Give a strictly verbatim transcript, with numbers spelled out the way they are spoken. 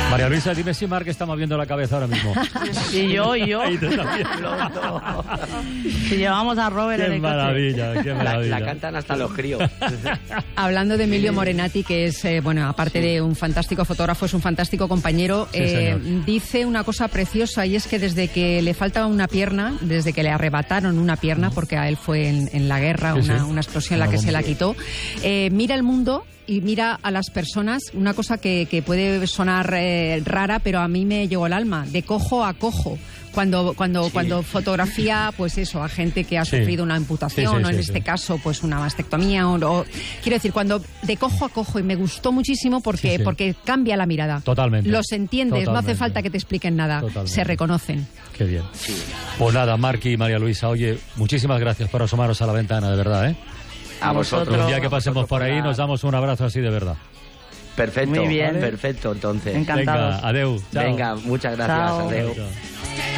María Luisa, dime si Marc está moviendo la cabeza ahora mismo. Y yo, y yo. Y tú también. Si llevamos a Robert Qué en el maravilla, coche. qué maravilla. La, la cantan hasta los críos. Hablando de Emilio Morenati, que es, eh, bueno, aparte de un fantástico fotógrafo, es un fantástico compañero, Sí, eh, señor. dice una cosa preciosa, y es que desde que le falta una pierna, desde que le arrebataron una pierna, porque a él fue en, en la guerra, Sí, una, sí. una explosión en la Una que se bomba. la quitó, eh, mira el mundo y mira a las personas, una cosa que, que puede sonar eh, rara, pero a mí me llegó al alma, de cojo a cojo. Cuando cuando Sí. cuando fotografía, pues eso, a gente que ha Sí. sufrido una amputación, Sí, sí, o en sí, este sí. caso, pues una mastectomía, o, o- quiero decir, cuando de cojo a cojo, y me gustó muchísimo porque Sí, sí. porque cambia la mirada. Totalmente. Los entiendes, no hace Totalmente. falta que te expliquen nada, Totalmente. se reconocen. Qué bien. Pues nada, Marc y María Luisa, oye, muchísimas gracias por asomaros a la ventana, de verdad, ¿eh? A vosotros. Un día que a pasemos vosotros por ahí la- nos damos un abrazo así de verdad. Perfecto. Muy bien. Perfecto, entonces. Encantados. Venga, adeu. Chao. Venga, muchas gracias. Chao. Adeu. Chao.